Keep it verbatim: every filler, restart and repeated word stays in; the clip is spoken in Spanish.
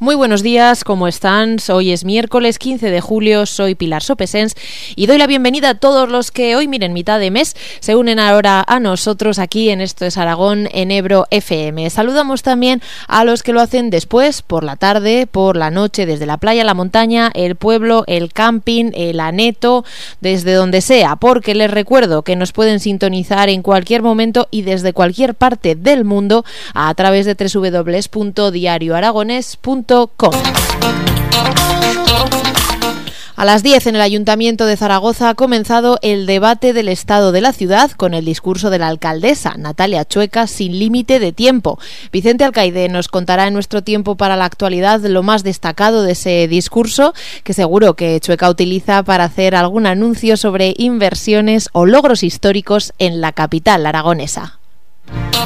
Muy buenos días, ¿cómo están? Hoy es miércoles quince de julio, soy Pilar Sopesens y doy la bienvenida a todos los que hoy, miren, mitad de mes, se unen ahora a nosotros aquí en Esto es Aragón, en Ebro F M. Saludamos también a los que lo hacen después, por la tarde, por la noche, desde la playa, la montaña, el pueblo, el camping, el aneto, desde donde sea, porque les recuerdo que nos pueden sintonizar en cualquier momento y desde cualquier parte del mundo a través de doble u doble u doble u punto diario aragonés punto com. A las diez en el Ayuntamiento de Zaragoza ha comenzado el debate del estado de la ciudad con el discurso de la alcaldesa Natalia Chueca sin límite de tiempo. Vicente Alcaide nos contará en nuestro tiempo para la actualidad lo más destacado de ese discurso, que seguro que Chueca utiliza para hacer algún anuncio sobre inversiones o logros históricos en la capital aragonesa.